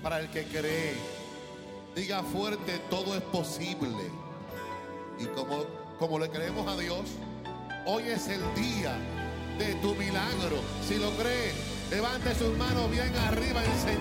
para el que cree. Diga fuerte, todo es posible. Y como le creemos a Dios, hoy es el día de tu milagro. Si lo cree, levante sus manos bien arriba en